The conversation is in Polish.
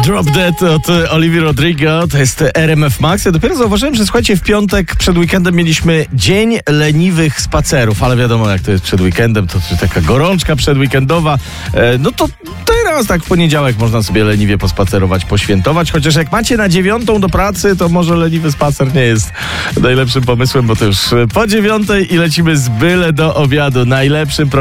Drop Dead od Olivia Rodrigo, to jest RMF Max. Ja dopiero zauważyłem, że słuchajcie, w piątek przed weekendem mieliśmy dzień leniwych spacerów, ale wiadomo jak to jest przed weekendem, to taka gorączka przedweekendowa. No to teraz tak w poniedziałek można sobie leniwie pospacerować, poświętować, chociaż jak macie na 9 do pracy, to może leniwy spacer nie jest najlepszym pomysłem, bo to już po 9 i lecimy z byle do obiadu. Najlepszym